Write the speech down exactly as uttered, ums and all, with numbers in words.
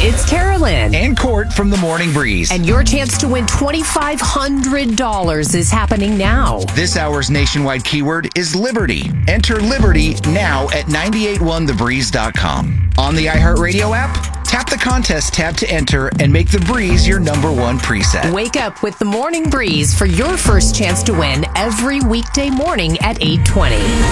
it's Carolyn. And Court from the Morning Breeze. And your chance to win twenty-five hundred dollars is happening now. This hour's nationwide keyword is Liberty. Enter Liberty now at nine eight one the breeze dot com. On the iHeartRadio app, tap the contest tab to enter and make the Breeze your number one preset. Wake up with the Morning Breeze for your first chance to win every weekday morning at eight twenty.